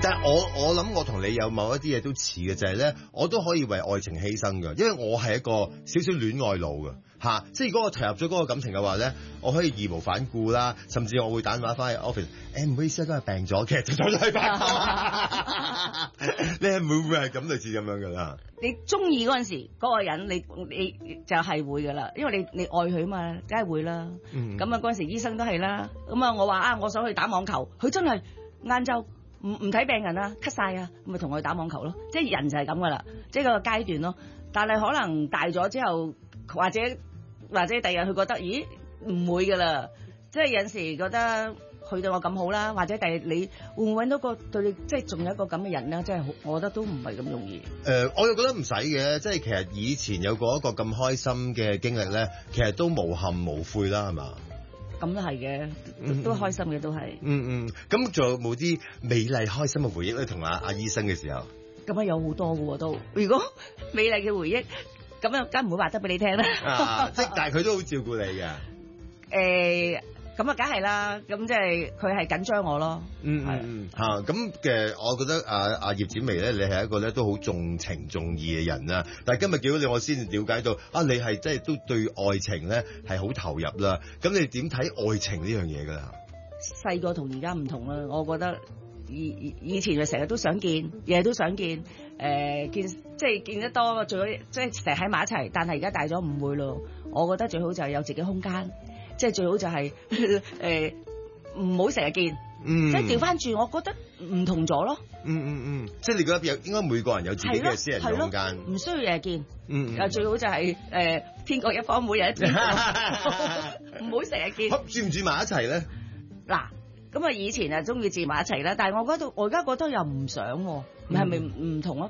但係我諗我同你有某一啲嘢都似嘅，就係咧，我都可以為愛情犧牲嘅，因為我係一個少少戀愛腦嘅嚇，即係如果我投入咗嗰個感情嘅話咧，我可以義無反顧啦，甚至我會打電話翻去 office，唔好意思啊，今日病咗，其實就走咗去翻工。你係會唔會係咁類似咁樣㗎啦？ 你中意嗰陣時嗰個人，你就係會㗎啦，因為你愛佢嘛，梗係會啦。咁啊嗰陣時醫生都係啦。咁啊我話我想去打網球，佢真係晏晝唔睇病人啊，咳晒啊，咁咪同佢打網球咯。即係人就係咁㗎啦，即係個階段咯。但係可能大咗之後，或者第日佢覺得，咦唔會㗎啦，即係有陣時覺得。佢對我咁好啦，或者第日你會唔會揾到個對你即係仲有一個咁嘅人咧？即係我覺得都唔係咁容易。 我又覺得唔使嘅，即係其實以前有過一個咁開心嘅經歷咧，其實都無憾無悔啦，係嘛？ 咁都係嘅，都開心嘅都係。 咁仲有冇啲美麗開心嘅回憶咧？同阿醫生嘅時候， 咁啊有好多嘅喎都。如果美麗嘅回憶，咁啊梗唔會話得俾你聽啦。 即係但係佢都好照顧你嘅。 咁啊，梗係啦，咁即係佢係緊張我咯。 咁嘅，我覺得阿葉展薇咧，你係一個咧都好重情重義嘅人啦。但係今日見到你，我先了解到你係即係都對愛情咧係好投入啦。咁你點睇愛情呢樣嘢㗎啦？ 細個同而家唔同啦，我覺得以前就成日都想見，日日都想見，即係見得多，做咗即係成日喺埋一齊。但係而家大咗唔會咯，我覺得最好就係有自己空間。即係最好就係唔好成日見，即係調翻轉，我覺得唔同咗咯。 即係你覺得應該每個人有自己嘅私人空間， 唔需要日日見。最好就係天各一方，每日一天，唔好成日見。 住唔住埋一齊咧？ 嗱，咁啊以前啊中意住埋一齊啦，但係我而家覺得又唔想，係咪唔同咯？